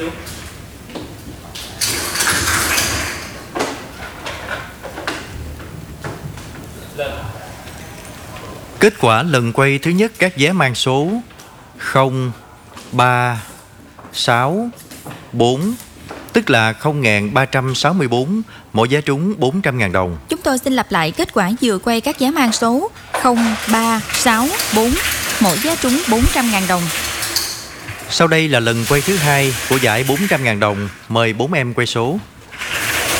Kết quả lần quay thứ nhất các vé mang số 0, 3, 6, 4, tức là 0.364, mỗi vé trúng 400.000 đồng. Chúng tôi xin lặp lại kết quả vừa quay các vé mang số 0, 3, 6, 4, mỗi vé trúng 400.000 đồng. Sau đây là lần quay thứ hai của giải 400.000 đồng. Mời 4 em quay số.